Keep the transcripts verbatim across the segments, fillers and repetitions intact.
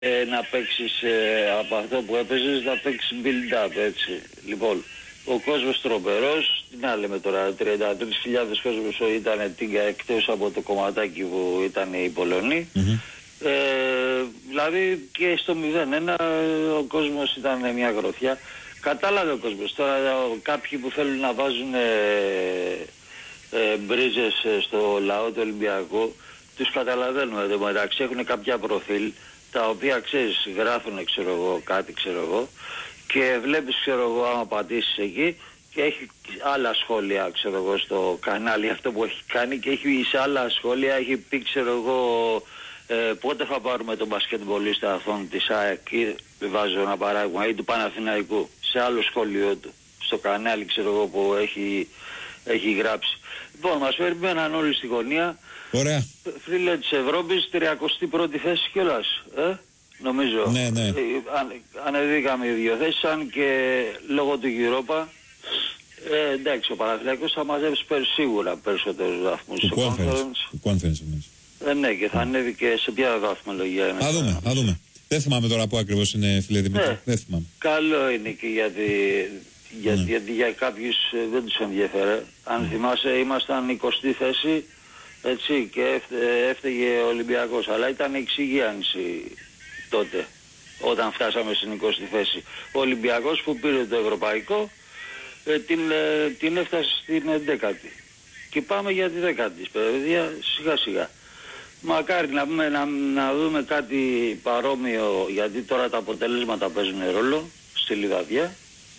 Ε, να παίξεις ε, από αυτό που έπαιζες, να παίξεις build-up, έτσι. Λοιπόν, ο κόσμος τρομερός, τι να λέμε τώρα, τριάντα τρεις χιλιάδες κόσμος ήταν τίγκα, εκτός από το κομματάκι που ήταν οι Πολωνοί. Mm-hmm. Ε, δηλαδή και στο μηδέν ένα ο κόσμος ήταν μια γροθιά. Κατάλαβε ο κόσμος. Τώρα κάποιοι που θέλουν να βάζουν ε, ε, μπρίζες στο λαό του Ολυμπιακού, τους καταλαβαίνουμε. Εδώ μεταξύ έχουν κάποια προφίλ τα οποία ξέρεις γράφουν ξέρω εγώ κάτι ξέρω εγώ και βλέπεις ξέρω εγώ άμα πατήσεις εκεί και έχει άλλα σχόλια ξέρω εγώ στο κανάλι αυτό που έχει κάνει και έχει σε άλλα σχόλια έχει πει ξέρω εγώ ε, πότε θα πάρουμε τον μπασκετμπολίστα αυτόν της ΑΕΚ ή βάζω ένα παράδειγμα ή του Παναθηναϊκού σε άλλο σχόλιο του στο κανάλι ξέρω εγώ που έχει, έχει γράψει. Λοιπόν μας περιμέναν όλοι στη γωνία. Ωραία. Φίλε της Ευρώπης, τριακοστή πρώτη θέση κιόλας, ε, νομίζω. Ναι, ναι. Ε, αν, ανεβήκαμε οι δύο θέσεις, αν και λόγω του Europa, ε, εντάξει, ο Παναθηναϊκός θα μαζέψει σίγουρα περισσότερους βαθμούς. Του conference. Του conference. Ε, ναι, και θα ανέβει και σε ποια βαθμολογία. Θα δούμε, θα δούμε. Δεν θυμάμαι τώρα που ακριβώς είναι, φίλε Δημήτρη. Ναι. Δεν θυμάμαι. Καλό είναι και γιατί, για, ναι. γιατί για κάποιους δεν τους ενδιαφέρε. Αν ναι. θυμάσαι, ήμασταν εικοστή θέση. Έτσι και έφταιγε ο Ολυμπιακός, αλλά ήταν εξυγίανση τότε όταν φτάσαμε στην εικοστή θέση. Ο Ολυμπιακός που πήρε το ευρωπαϊκό ε, την, ε, την έφτασε στην δέκατη και πάμε για τη δέκατη παιδιά σιγά σιγά. Μακάρι να, πούμε, να, να δούμε κάτι παρόμοιο, γιατί τώρα τα αποτελέσματα παίζουν ρόλο στη Λιβαδιά,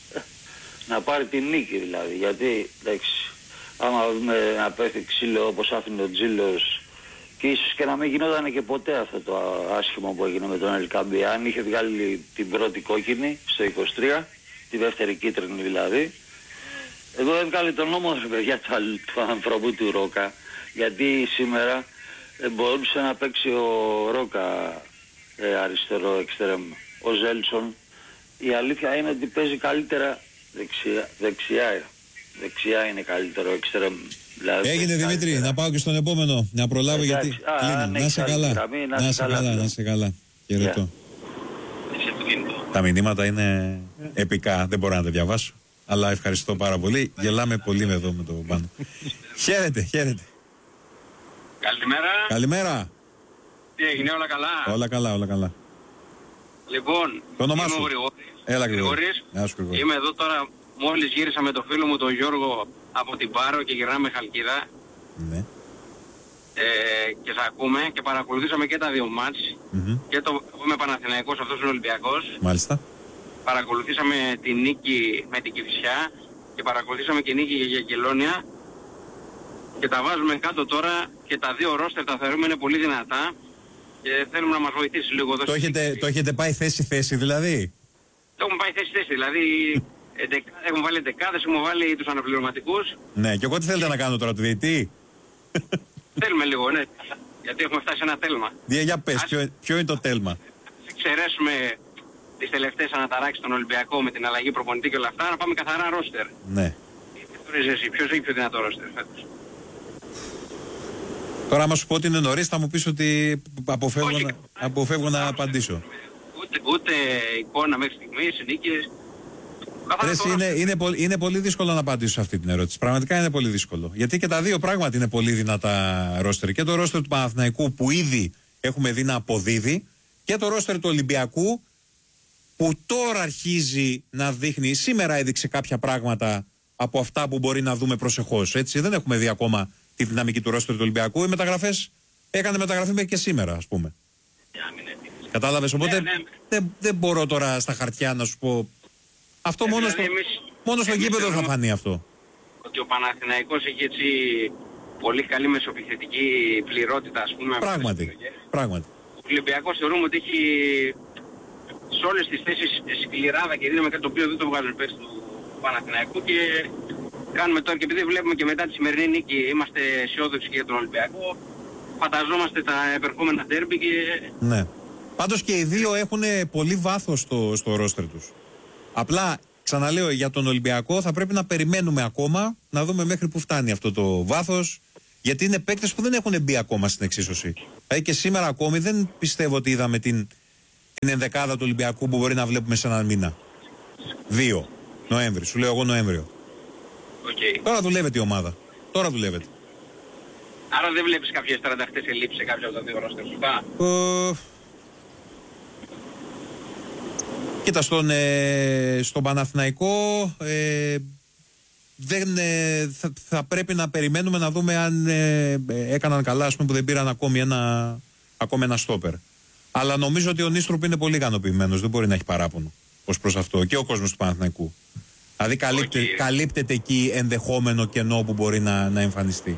να πάρει την νίκη δηλαδή, γιατί εντάξει, άμα δούμε να πέφτει ξύλο όπως άφηνε ο Τζίλος και ίσως και να μην γινόταν και ποτέ αυτό το άσχημο που έγινε με τον Ελκαμπή. Αν είχε βγάλει την πρώτη κόκκινη στο είκοσι τρία, τη δεύτερη κίτρινη δηλαδή, εδώ έβγαλε τον νόμο για του, του ανθρώπου του Ρόκα, γιατί σήμερα ε, μπορούσε να παίξει ο Ρόκα ε, αριστερό εξτρέμ, ο Ζέλσον. Η αλήθεια είναι ότι παίζει καλύτερα δεξιά, δεξιά. Δεξιά είναι καλύτερο εξτρέμ. Δηλαδή έγινε Δημήτρη, να πάω και στον επόμενο, να προλάβω. Εντάξει, γιατί α, κλείνω. Να είσαι καλά, γραμμή, να, να είσαι καλά, καλά, να είσαι καλά. Χαιρετώ. Yeah. Τα μηνύματα είναι επικά, δεν μπορώ να τα διαβάσω, αλλά ευχαριστώ πάρα πολύ. Γελάμε πολύ με εδώ με το πάνω. Χαίρετε, χαίρετε. Καλημέρα. Καλημέρα. Τι έγινε, όλα καλά? Όλα καλά, όλα καλά. Λοιπόν, το όνομά είμαι σου? ο Γρηγόρης. Έλα, Γρηγόρης. Γρηγόρης. Είμαι εδώ τώρα, μόλις γύρισα με το φίλο μου τον Γιώργο από την Πάρο και γυρνάμε Χαλκίδα. Ναι. Ε, και σας ακούμε και παρακολουθήσαμε και τα δύο μάτς. Mm-hmm. Και το είμαι Παναθηναϊκός, αυτός είναι Ολυμπιακός. Μάλιστα. Παρακολουθήσαμε τη νίκη με την Κηφισιά και παρακολουθήσαμε και νίκη για Κελώνια. Και τα βάζουμε κάτω τώρα και τα δύο ρόστερ τα θεωρούμε είναι πολύ δυνατά. Και θέλουμε να μας βοηθήσει λίγο εδώ. Το έχετε, το έχετε πάει θέση-θέση δηλαδή? Το έχουμε πάει θέση-θέση, δηλαδή έχουμε βάλει δεκάδες, έχουμε βάλει τους αναπληρωματικούς. Ναι, και εγώ τι θέλετε να κάνω τώρα, του διαιτητή? Θέλουμε λίγο, ναι, γιατί έχουμε φτάσει σε ένα τέλμα. Για, για πες, Ας... ποιο, ποιο είναι το τέλμα? Ας εξαιρέσουμε τις τελευταίες αναταράξεις των Ολυμπιακών με την αλλαγή προπονητή και όλα αυτά, να πάμε καθαρά ρόστερ. Ναι. Εσύ, ποιος έχει πιο δυνατό ρόστερ φέτος? Τώρα άμα σου πω ότι είναι νωρίς θα μου πεις ότι αποφεύγω, Όχι, να, αποφεύγω να απαντήσω. Ούτε, ούτε εικόνα μέχρι στιγμής, νίκες. Είναι, είναι, πολύ, είναι πολύ δύσκολο να απαντήσω σε αυτή την ερώτηση. Πραγματικά είναι πολύ δύσκολο. Γιατί και τα δύο πράγματι είναι πολύ δυνατά ρόστερ. Και το ρόστερ του Παναθηναϊκού που ήδη έχουμε δει να αποδίδει, και το ρόστερ του Ολυμπιακού που τώρα αρχίζει να δείχνει. Σήμερα έδειξε κάποια πράγματα από αυτά που μπορεί να δούμε προσεχώς. Έτσι, δεν έχουμε δει ακόμα τη δυναμική του ρόστερ του Ολυμπιακού. Οι μεταγραφές έκανε μεταγραφή μέχρι και σήμερα, ας πούμε. Yeah, κατάλαβες, οπότε ναι, ναι. Δεν, δεν μπορώ τώρα στα χαρτιά να σου πω. Αυτό ε, μόνο, δηλαδή στο, εμείς, μόνο στο γήπεδο θα φανεί αυτό. Ότι ο Παναθηναϊκός έχει έτσι πολύ καλή μεσοπιθετική πληρότητα, ας πούμε. Πράγματι, πράγματι. Ο Ολυμπιακός θεωρούμε ότι έχει σε όλες τις θέσεις σκληράδα και δίνουμε κάτι το οποίο δεν το βγάζουν πέρσι του Παναθηναϊκού και κάνουμε τώρα, και επειδή βλέπουμε και μετά τη σημερινή νίκη είμαστε αισιόδοξοι και για τον Ολυμπιακό, φανταζόμαστε τα επερχόμενα ντέρμπι και... Ναι. Πάντως και οι δύο έχουν πολύ βάθος στο, στο ρόστερ τους. Απλά, ξαναλέω, για τον Ολυμπιακό θα πρέπει να περιμένουμε ακόμα να δούμε μέχρι που φτάνει αυτό το βάθος, γιατί είναι παίκτες που δεν έχουν μπει ακόμα στην εξίσωση. Δηλαδή και σήμερα ακόμη δεν πιστεύω ότι είδαμε την, την ενδεκάδα του Ολυμπιακού που μπορεί να βλέπουμε σε έναν μήνα? Δύο. Νοέμβρη. Σου λέω εγώ Νοέμβριο. Okay. Τώρα δουλεύεται η ομάδα. Τώρα δουλεύεται. Άρα δεν βλέπεις κάποιες τρανταχτές ελλείψεις σε κάποια από τα δύο ρόστερ, σωστά? Ε, κοίτα, στον, ε, στον Παναθηναϊκό ε, δεν, ε, θα, θα πρέπει να περιμένουμε να δούμε αν ε, έκαναν καλά, ας πούμε, που δεν πήραν ακόμη ένα, ακόμη ένα στόπερ. Αλλά νομίζω ότι ο Νίστρουπ είναι πολύ ικανοποιημένος, δεν μπορεί να έχει παράπονο ως προς αυτό, και ο κόσμος του Παναθηναϊκού. Δηλαδή καλύπτε, okay. καλύπτεται εκεί ενδεχόμενο κενό που μπορεί να, να εμφανιστεί.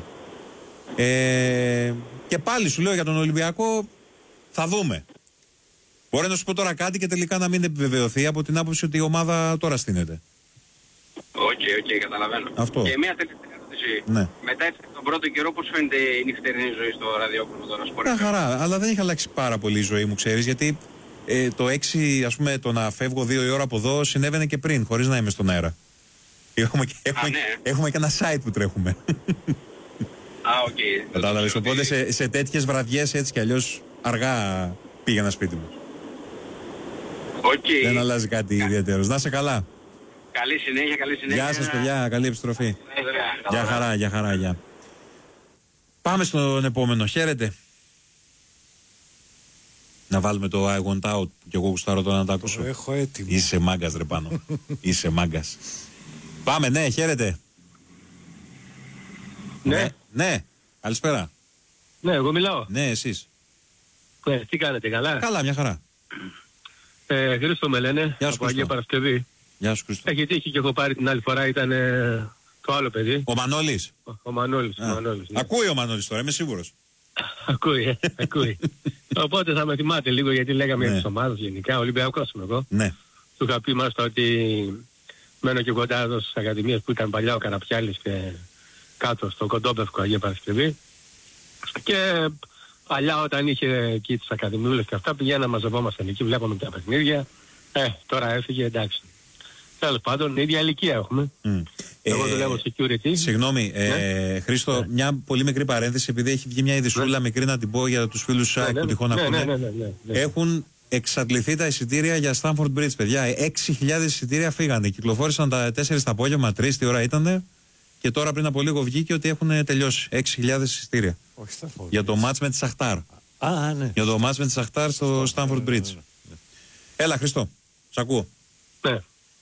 Ε, και πάλι σου λέω για τον Ολυμπιακό θα δούμε. Μπορεί να σου πω τώρα κάτι και τελικά να μην επιβεβαιωθεί από την άποψη ότι η ομάδα τώρα στείνεται. Οκ, okay, οκ, okay, καταλαβαίνω. Αυτό. Και μια τελευταία ερώτηση. Ναι. Μετά έτσι τον πρώτο καιρό πώς φαίνεται η νυχτερινή ζωή στο ραδιόφωνο τώρα? Μια χαρά, αλλά δεν έχει αλλάξει πάρα πολύ η ζωή μου, ξέρεις, γιατί ε, το έξι, ας πούμε, το να φεύγω δύο η ώρα από εδώ συνέβαινε και πριν, χωρίς να είμαι στον αέρα. Έχουμε και, έχουμε, Α, ναι. έχουμε και ένα site που τρέχουμε. Α, οκ. Okay. Κατάλαβες, οπότε σε, σε τέτοιες βραδιές έτσι κι αλλιώς αργά πήγαινα σπίτι μου. Okay. Δεν αλλάζει κάτι Κα... ιδιαίτερο. Να είσαι καλά. Καλή συνέχεια, καλή συνέχεια. Γεια σας παιδιά, καλή επιστροφή. Γεια χαρά, γεια χαρά, γεια. Πάμε στον επόμενο, χαίρετε. Να βάλουμε το I want out και εγώ γουστάρω τώρα να τα ακούσω. Το έχω έτοιμο. Είσαι μάγκας ρε πάνω. Είσαι μάγκας. Πάμε, ναι, χαίρετε. Ναι. Ναι, ναι. Καλησπέρα. Ναι, εγώ μιλάω. Ναι, εσείς. Ναι, τι κάνετε, καλά? Καλά, μια χαρά. Ε, Χρήστο με λένε, Γεια σου, από Αγία Χρήστο. Παρασκευή. Γεια σου Χρήστο. Έχει τύχει και έχω πάρει την άλλη φορά, ήταν ε, το άλλο παιδί. Ο Μανώλης. Ο, ο Μανώλης. Ο Α, Μανώλης ναι. Ακούει ο Μανώλης τώρα, είμαι σίγουρος. Ακούει, ε, ακούει. Οπότε θα με θυμάται λίγο, γιατί λέγαμε Ναι. για τις ομάδες γενικά. Ολυμπιακός είμαι εγώ. Ναι. Του είχα πει μάλιστα ότι μένω και κοντά εδώ στις ακαδημίες που ήταν παλιά ο Καραπιάλης και κάτω στο Κοντόπευκο Αγία Παρασκευή. Και παλιά όταν είχε εκεί τις ακαδημιούλες και αυτά, πηγαίναμε, μαζευόμασταν εκεί, βλέπαμε τα παιχνίδια. Ε, τώρα έφυγε, εντάξει. Τέλος πάντων, ίδια ηλικία έχουμε. Mm. Εγώ Ε, δουλεύω security. Συγγνώμη, ε, Ναι. Χρήστο, Ναι. μια πολύ μικρή παρένθεση, επειδή έχει βγει μια ειδισούλα Ναι. μικρή να την πω για τους φίλους του ΣΑΕΚ Ναι, που ναι, τυχόν ναι, ακούνε. ναι, ναι, ναι, ναι, ναι. Έχουν εξαντληθεί τα εισιτήρια για Stamford Bridge, παιδιά. έξι χιλιάδες εισιτήρια φύγανε. Κυκλοφόρησαν τα τέσσερις το απόγευμα, τρεις τη ώρα ήτανε. Και τώρα πριν από λίγο βγήκε ότι έχουν τελειώσει. έξι χιλιάδες εισιτήρια. Όχι στα φόρμα. Για το μάτς με τη Σαχτάρ. Α, ναι. Για το μάτς με τη Σαχτάρ στο Stamford Bridge. Έλα, Χριστό, σ' ακούω. Ναι.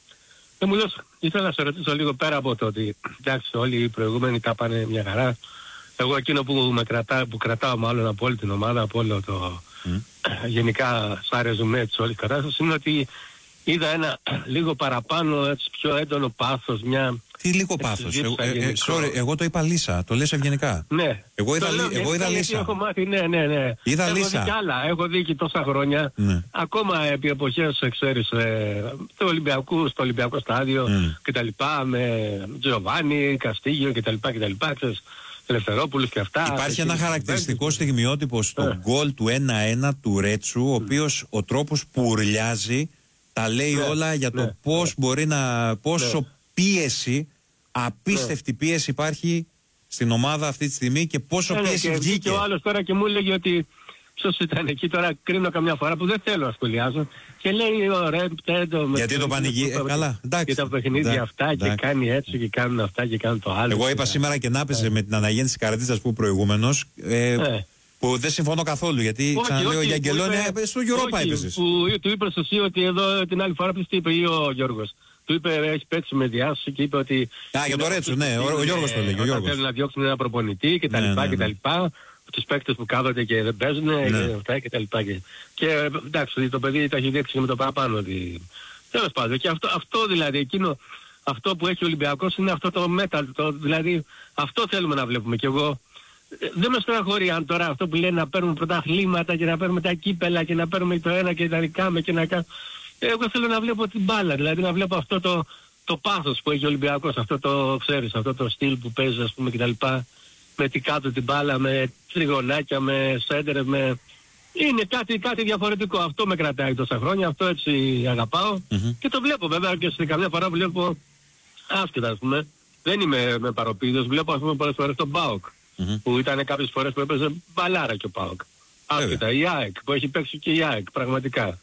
Δεν μου λες, ήθελα να σε ρωτήσω λίγο πέρα από το ότι εντάξει όλοι οι προηγούμενοι τα πάνε μια χαρά. Εγώ εκείνο που με κρατά, που κρατάω μάλλον από όλη την ομάδα, από όλο το Mm. γενικά σαν ρεζουμέ της όλης κατάστασης, είναι ότι είδα ένα λίγο παραπάνω έτσι, πιο έντονο πάθος, μια... Τι λίγο έτσι, πάθος. ζήτησα Εγώ, ε, ε, γενικό. sorry, εγώ το είπα Λύσα, το λες ευγενικά. Ναι. Εγώ είδα, Το λέω λι- εγώ γενικά είδα γιατί Λύσα. Έχω μάθει, ναι, ναι, ναι. Είδα έχω Λύσα. δει κι άλλα. Έχω δει και τόσα χρόνια. Ναι. Ακόμα επί εποχές, ξέρεις, ε, του Ολυμπιακού, στο Ολυμπιακό στάδιο Mm. και τα λοιπά, με Τζοβάνι, Καστίγιο και τα λοιπά και τα λοιπά, ξέρεις, Ελευθερόπουλους και αυτά. Υπάρχει και ένα και- χαρακτηριστικό στιγμιότυπο στο Ναι. γκολ του ένα ένα του Ρέτσου, ο οποίος ο τρόπος που ουρλιάζει τα λέει Ναι, όλα για το ναι, πώς ναι. μπορεί να... πόσο Ναι. πίεση, απίστευτη πίεση υπάρχει στην ομάδα αυτή τη στιγμή και πόσο Ναι, ναι, πίεση και βγήκε. βγήκε ο άλλος τώρα και μου έλεγε ότι ποιος ήταν εκεί, τώρα κρίνω καμιά φορά που δεν θέλω να σχολιάζω και λέει ωραία, πτέντο με Γιατί το πανηγύ- ε, καλά, εντάξει. και τα παιχνίδια Εντάξει, αυτά και εντάξει. κάνει έτσι και κάνουν αυτά και κάνουν το άλλο. Εγώ είπα σήμερα και να έπαιζε με την αναγέννηση Καρατίτσας που είπε προηγούμενος, ε, Ναι. που δεν συμφωνώ καθόλου, γιατί Όχι, ξαναλέω όχι, για που Αγγελόνια είπε- στο Europa όχι, έπαιζες. Που του είπες εσύ ότι εδώ την άλλη φορά ποιος τι είπε ή ο Γιώργος. Του είπε έχει παίξει με διάσωση και είπε ότι... Α, για το Ρέτσο, ναι, ο- ο Γιώργος το έλεγε, ο Όταν Γιώργος. θέλουν να διώξουν ένα προπονητή και τα Ναι, λοιπά ναι, και τα ναι. λοιπά. Τους παίκτες που κάθονται και δεν παίζουν Ναι. και αυτά και τα λοιπά. Και, και εντάξει, το παιδί τα έχει δείξει και με το παραπάνω. Ότι... Τέλος πάντων. Και αυτό, αυτό δηλαδή, εκείνο, αυτό που έχει ο Ολυμπιακός είναι αυτό το metal. Το, δηλαδή αυτό θέλουμε να βλέπουμε. Και εγώ ε, δεν με στεναχωρεί αν τώρα αυτό που λένε να παίρνουμε πρωταθλήματα και να παίρνουμε τα κύπελα και να παίρνουμε το ένα και να νικάμε και να κάνουμε. Εγώ θέλω να βλέπω την μπάλα, δηλαδή να βλέπω αυτό το, το πάθος που έχει ο Ολυμπιακός, αυτό το ξέρεις, αυτό το στυλ που παίζει ας πούμε κτλ. Με την κάτω την μπάλα, με τριγωνάκια, με σέντερ, με... Είναι κάτι, κάτι διαφορετικό. Αυτό με κρατάει τόσα χρόνια, αυτό έτσι αγαπάω. Μμμ. Και το βλέπω βέβαια και σε καμιά φορά βλέπω άσχετα ας πούμε. Δεν είμαι με παροπίδος, βλέπω ας πούμε πολλές φορές τον ΠΑΟΚ. Μμμ. Που ήταν κάποιες φορές που έπαιζε μπαλάρα και ο ΠΑΟΚ. Άσχετα, η ΑΕΚ που έχει παίξει και η ΑΕΚ πραγματικά.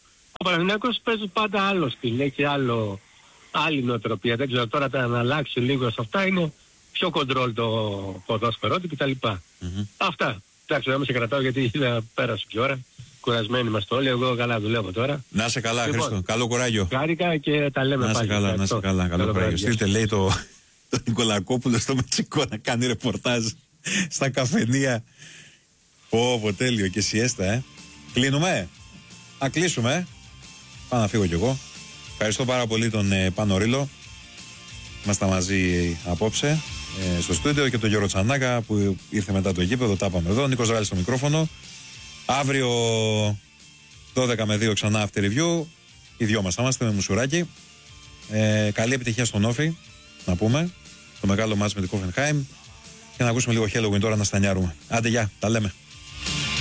Παναθηναϊκός παίζει πάντα άλλο στυλ, έχει άλλο, άλλη νοοτροπία. Δεν ξέρω τώρα να αλλάξει λίγο σε αυτά, είναι πιο κοντρόλ το ποδόσφαιρό του κτλ. Mm-hmm. Αυτά. Εντάξει, να μην σε κρατάω γιατί είδα πέρασε και ώρα. Κουρασμένοι είμαστε όλοι, εγώ καλά δουλεύω τώρα. Να είσαι καλά, λοιπόν, Χρήστο. Καλό κουράγιο. Χάρηκα και τα λέμε να πάλι. Να είσαι καλά, να είσαι καλά. Καλό κουράγιο. Στείλτε, λέει, το, το Νικολακόπουλο στο Μεξικό να κάνει ρεπορτάζ στα καφενεία. Πω, πω, τέλειο και σιέστα, ε. Κλείνουμε. Α, κλείσουμε, ε. Πάω να φύγω κι εγώ. Ευχαριστώ πάρα πολύ τον ε, Πάνο Ρήλο. Είμαστε μαζί απόψε ε, στο στούντιο και τον Γιώργο Τσανάκα που ήρθε μετά το γήπεδο. Τα πάμε εδώ. Νίκος Ράλης στο μικρόφωνο. Αύριο δώδεκα με δύο ξανά after review. Οι δυο μας θα είμαστε με Μουσουράκη. Ε, καλή επιτυχία στον Όφη, να πούμε. Το μεγάλο μάτς με την Hoffenheim. Και να ακούσουμε λίγο Halloween τώρα να στανιάρουμε. Άντε, γεια, τα λέμε.